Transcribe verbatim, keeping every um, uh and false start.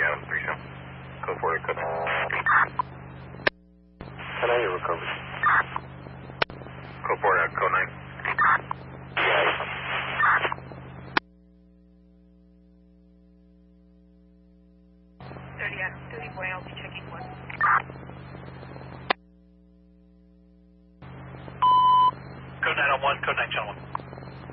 Adam three seven. Code four, code nine. Can I hear recovery? Code four, uh, code nine. thirty Adam thirty boy, I'll be checking one. Code nine on one, code nine channel one.